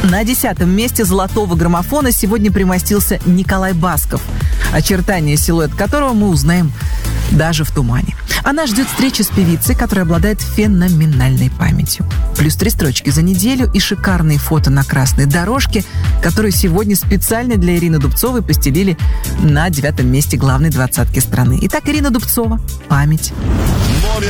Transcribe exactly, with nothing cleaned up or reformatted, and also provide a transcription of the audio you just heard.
На десятом месте золотого граммофона сегодня примостился Николай Басков, очертания силуэт которого мы узнаем даже в тумане. Она ждет встречи с певицей, которая обладает феноменальной памятью. Плюс три строчки за неделю и шикарные фото на красной дорожке, которые сегодня специально для Ирины Дубцовой постелили на девятом месте главной двадцатки страны. Итак, Ирина Дубцова «Память».